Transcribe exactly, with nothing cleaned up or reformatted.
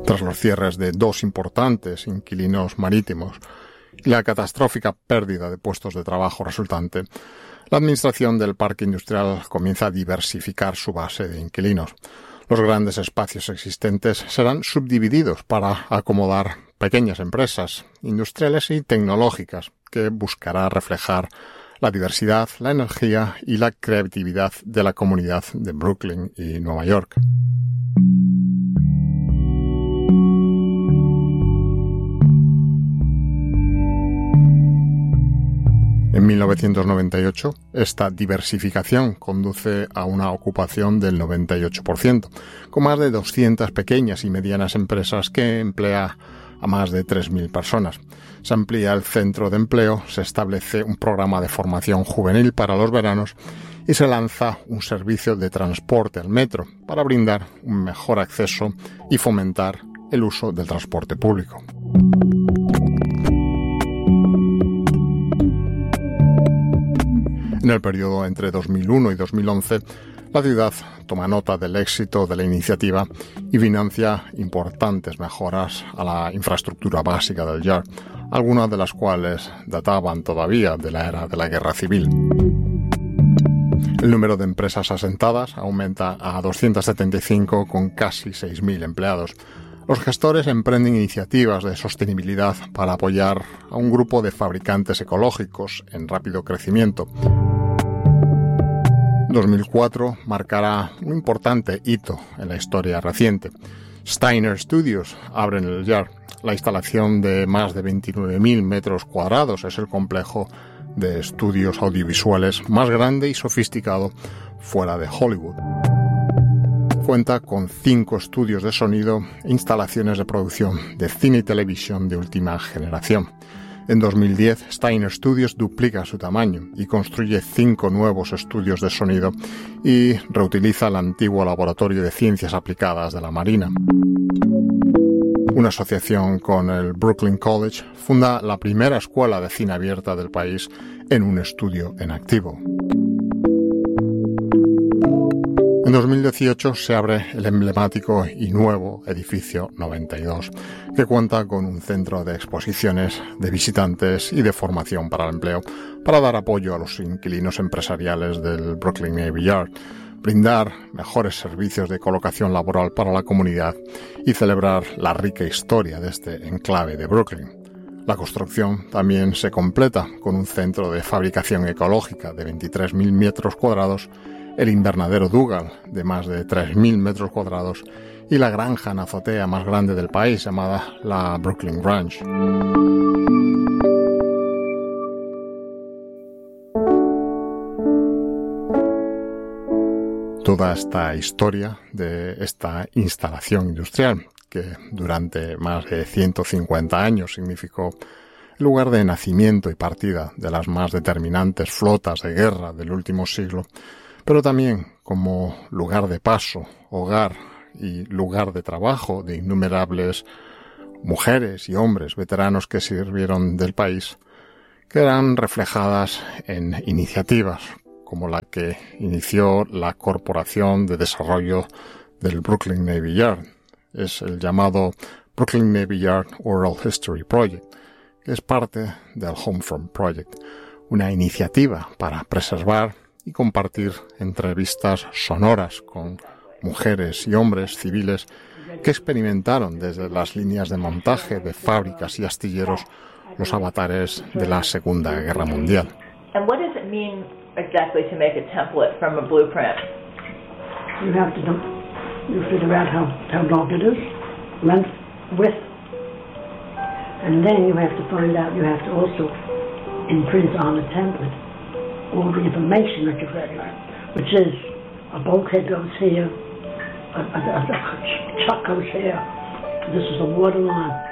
Tras los cierres de dos importantes inquilinos marítimos y la catastrófica pérdida de puestos de trabajo resultante, la administración del parque industrial comienza a diversificar su base de inquilinos. Los grandes espacios existentes serán subdivididos para acomodar pequeñas empresas industriales y tecnológicas que buscará reflejar la diversidad, la energía y la creatividad de la comunidad de Brooklyn y Nueva York. En mil novecientos noventa y ocho, esta diversificación conduce a una ocupación del noventa y ocho por ciento, con más de doscientas pequeñas y medianas empresas que emplea a más de tres mil personas. Se amplía el centro de empleo, se establece un programa de formación juvenil para los veranos y se lanza un servicio de transporte al metro para brindar un mejor acceso y fomentar el uso del transporte público. En el periodo entre dos mil uno y dos mil once, la ciudad toma nota del éxito de la iniciativa y financia importantes mejoras a la infraestructura básica del Yard, algunas de las cuales databan todavía de la era de la Guerra Civil. El número de empresas asentadas aumenta a doscientas setenta y cinco con casi seis mil empleados. Los gestores emprenden iniciativas de sostenibilidad para apoyar a un grupo de fabricantes ecológicos en rápido crecimiento. dos mil cuatro marcará un importante hito en la historia reciente. Steiner Studios abre en el Yard. La instalación de más de veintinueve mil metros cuadrados es el complejo de estudios audiovisuales más grande y sofisticado fuera de Hollywood. Cuenta con cinco estudios de sonido e instalaciones de producción de cine y televisión de última generación. En dos mil diez, Steiner Studios duplica su tamaño y construye cinco nuevos estudios de sonido y reutiliza el antiguo laboratorio de ciencias aplicadas de la Marina. Una asociación con el Brooklyn College funda la primera escuela de cine abierta del país en un estudio en activo. En dos mil dieciocho se abre el emblemático y nuevo edificio noventa y dos, que cuenta con un centro de exposiciones, de visitantes y de formación para el empleo, para dar apoyo a los inquilinos empresariales del Brooklyn Navy Yard, brindar mejores servicios de colocación laboral para la comunidad y celebrar la rica historia de este enclave de Brooklyn. La construcción también se completa con un centro de fabricación ecológica de veintitrés mil metros cuadrados, el invernadero Dougal de más de tres mil metros cuadrados y la granja en azotea más grande del país llamada la Brooklyn Ranch. Toda esta historia de esta instalación industrial, que durante más de ciento cincuenta años significó el lugar de nacimiento y partida de las más determinantes flotas de guerra del último siglo, pero también como lugar de paso, hogar y lugar de trabajo de innumerables mujeres y hombres veteranos que sirvieron del país, quedan reflejadas en iniciativas como la que inició la Corporación de Desarrollo del Brooklyn Navy Yard. Es el llamado Brooklyn Navy Yard Oral History Project, que es parte del Homefront Project, una iniciativa para preservar y compartir entrevistas sonoras con mujeres y hombres civiles que experimentaron desde las líneas de montaje de fábricas y astilleros los avatares de la Segunda Guerra Mundial. And what does it mean exactly to make a template from a blueprint? You have to you figure out how, how long it is, length, width, and then you have to find out, you have to also imprint on the template all the information that you've got, which is a bulkhead goes here, a, a, a chuck goes here, this is a water line.